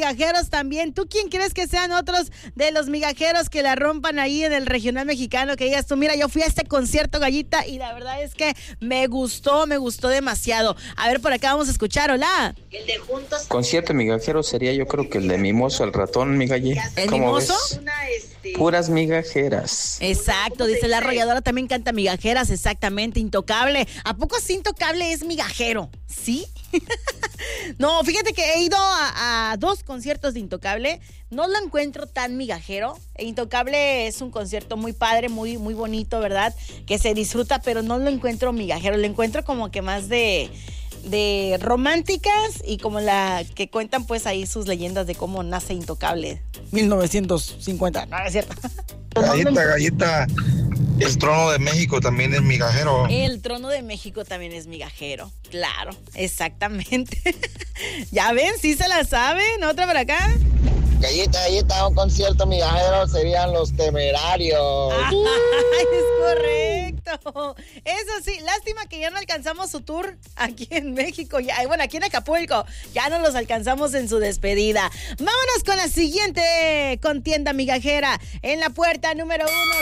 migajeros también. ¿Tú quién crees que sean otros de los migajeros que la rompan ahí en el regional mexicano? Que digas tú, mira, yo fui a este concierto, Gallita, y la verdad es que me gustó demasiado. A ver, por acá vamos a escuchar, hola. El de juntos. Concierto migajero sería yo creo que el de Mimoso, el ratón, mi galle. ¿El ¿Cómo Mimoso? ves? Puras migajeras. Exacto, dice la arrolladora, también canta migajeras, exactamente, Intocable. ¿A poco sí Intocable es migajero? ¿Sí? No, fíjate que he ido a 2 conciertos de Intocable, no lo encuentro tan migajero. Intocable es un concierto muy padre, muy, muy bonito, ¿verdad? Que se disfruta, pero no lo encuentro migajero, lo encuentro como que más de románticas y como la que cuentan pues ahí sus leyendas de cómo nace Intocable. 1950, no es cierto. Gallita, el Trono de México también es migajero. El Trono de México también es migajero, claro, exactamente. Ya ven, sí se la saben. Otra por acá. Gallita, un concierto migajero serían Los Temerarios. Ay, es correcto. Eso sí, lástima que ya no alcanzamos su tour aquí en México. Bueno, aquí en Acapulco. Ya no los alcanzamos en su despedida. Vámonos con la siguiente contienda migajera. En la puerta número 1